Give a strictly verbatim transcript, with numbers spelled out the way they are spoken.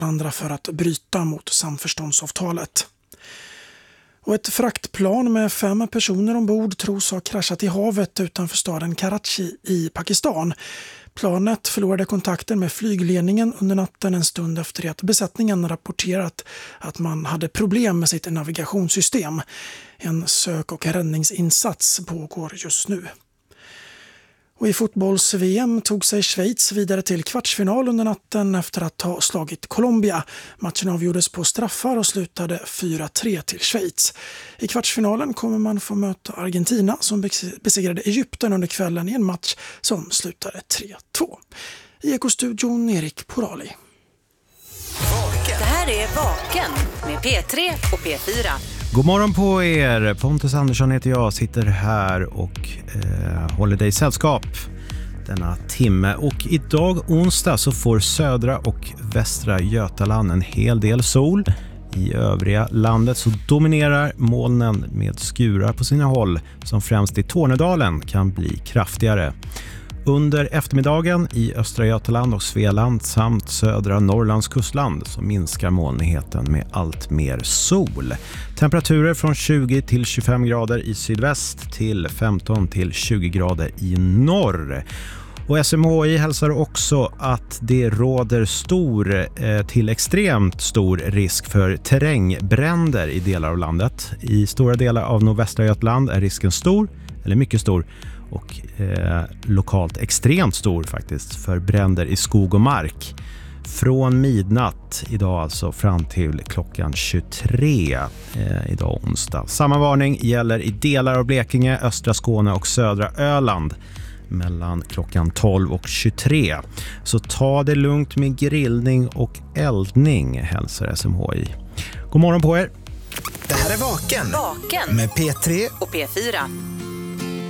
varandra för att bryta mot samförståndsavtalet. Och ett fraktplan med fem personer ombord tros ha kraschat i havet utanför staden Karachi i Pakistan. Planet förlorade kontakten med flygledningen under natten en stund efter att besättningen rapporterat att man hade problem med sitt navigationssystem. En sök- och räddningsinsats pågår just nu. Och i fotbolls-V M tog sig Schweiz vidare till kvartsfinal under natten efter att ha slagit Colombia. Matchen avgjordes på straffar och slutade fyra tre till Schweiz. I kvartsfinalen kommer man få möta Argentina som besegrade Egypten under kvällen i en match som slutade tre två. I Ekostudion Erik Porali. Det här är Vaken med P tre och P fyra. God morgon på er, Pontus Andersson heter jag, sitter här och eh, håller dig sällskap denna timme. Och idag onsdag så får södra och västra Götaland en hel del sol. I övriga landet så dominerar molnen med skurar på sina håll som främst i Tornedalen kan bli kraftigare. Under eftermiddagen i östra Götaland och Svealand samt södra Norrlands kustland så minskar molnigheten med allt mer sol. Temperaturer från tjugo till tjugofem grader i sydväst till femton till tjugo grader i norr. Och S M H I hälsar också att det råder stor eh, till extremt stor risk för terrängbränder i delar av landet. I stora delar av nordvästra Götaland är risken stor, eller mycket stor, och eh, lokalt extremt stor faktiskt för bränder i skog och mark. Från midnatt idag alltså fram till klockan tjugotre eh, idag onsdag. Samma varning gäller i delar av Blekinge, östra Skåne och södra Öland mellan klockan tolv och tjugotre. Så ta det lugnt med grillning och eldning, hälsar S M H I. God morgon på er! Det här är Vaken, Vaken med P tre och P fyra.